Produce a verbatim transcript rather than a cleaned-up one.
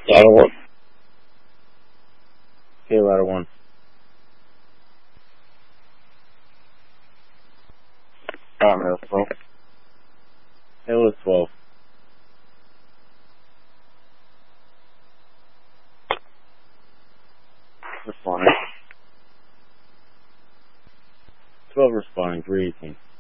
Ladder one. Okay, ladder one. Alright, man, that's twelve. Hill is twelve. Responding. twelve responding, three eighteen.